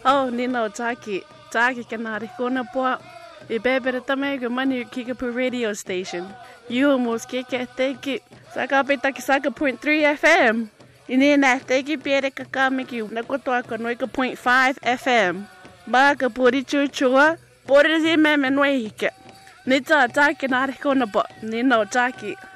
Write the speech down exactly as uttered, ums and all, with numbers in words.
Oh, Nino Taki. Taki kanari kona po. I bebere tamego mani Kickapoo radio station. You almost kick it, take it. Saka pita kisaka point three F M. Ini na take it pere kakamiki. Nakotoa konoika point five F M. Baka puri chuchua. Puri zi meme noe hike. Nita Taki nari kona po. Nino Taki.